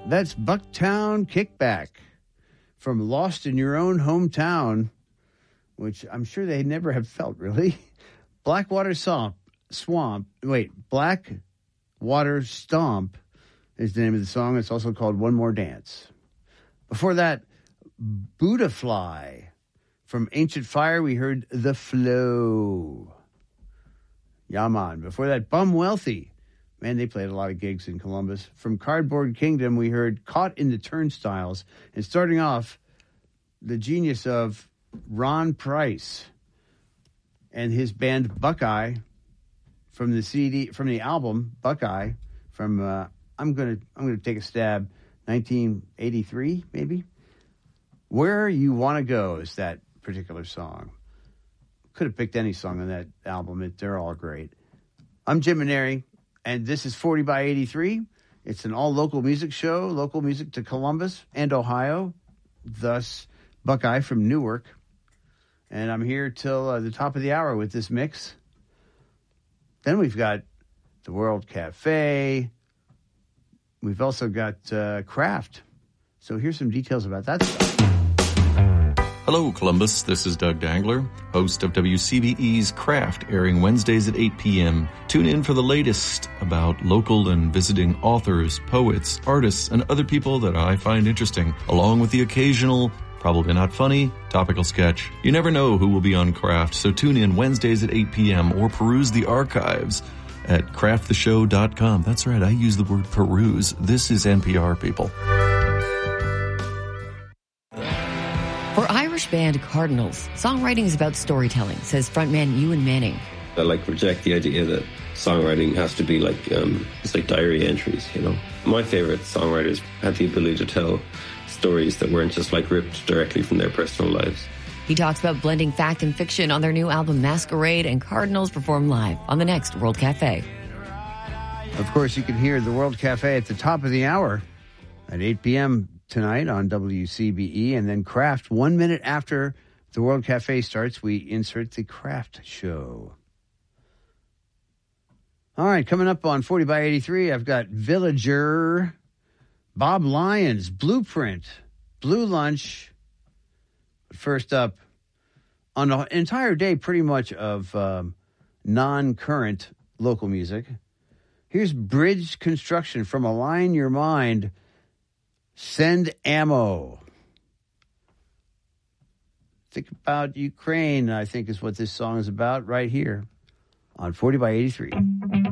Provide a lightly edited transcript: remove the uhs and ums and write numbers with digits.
That's Bucktown Kickback from Lost in Your Own Hometown, which I'm sure they never have felt, really. Blackwater Stomp is the name of the song. It's also called One More Dance. Before that, Buddha Fly. From Ancient Fire, we heard The Flow. Yaman. Before that, Bum Wealthy. Man, they played a lot of gigs in Columbus. From Cardboard Kingdom, we heard Caught in the Turnstiles. And starting off, the genius of Ron Price and his band Buckeye from the album Buckeye from I'm gonna take a stab, 1983 maybe. Where You Want to Go is that particular song. Could have picked any song on that album. They're all great. I'm Jim Maneri, and this is 40 by 83. It's an all-local music show, local music to Columbus and Ohio, thus Buckeye from Newark. And I'm here till the top of the hour with this mix. Then we've got the World Cafe. We've also got Kraft. So here's some details about that stuff. Hello, Columbus. This is Doug Dangler, host of WCBE's Craft, airing Wednesdays at 8 p.m. Tune in for the latest about local and visiting authors, poets, artists, and other people that I find interesting, along with the occasional, probably not funny, topical sketch. You never know who will be on Craft, so tune in Wednesdays at 8 p.m. or peruse the archives at crafttheshow.com. That's right, I use the word peruse. This is NPR, people. For Irish band Cardinals, songwriting is about storytelling, says frontman Ewan Manning. I reject the idea that songwriting has to be it's like diary entries, you know. My favorite songwriters had the ability to tell stories that weren't just ripped directly from their personal lives. He talks about blending fact and fiction on their new album Masquerade, and Cardinals perform live on the next World Cafe. Of course, you can hear the World Cafe at the top of the hour at 8 p.m. tonight on WCBE, and then Kraft 1 minute after the World Cafe starts, we insert the Kraft Show. All right, coming up on 40 by 83, I've got Villager, Bob Lyons, Blueprint, Blue Lunch. But first up, on an entire day pretty much of non-current local music, here's Bridge Construction from Align Your Mind, Send Ammo. Think about Ukraine, I think is what this song is about right here on 40 by 83.